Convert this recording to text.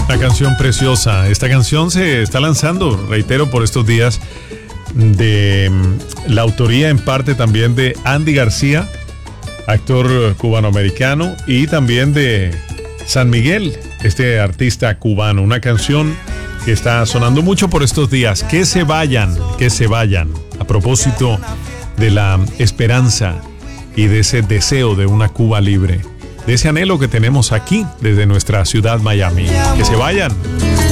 Una canción preciosa. Esta canción se está lanzando, reitero, por estos días, de la autoría en parte también de Andy García, actor cubanoamericano, y también de San Miguel, este artista cubano. Una canción que está sonando mucho por estos días. Que se vayan, que se vayan. A propósito de la esperanza y de ese deseo de una Cuba libre, de ese anhelo que tenemos aquí desde nuestra ciudad Miami. Que se vayan.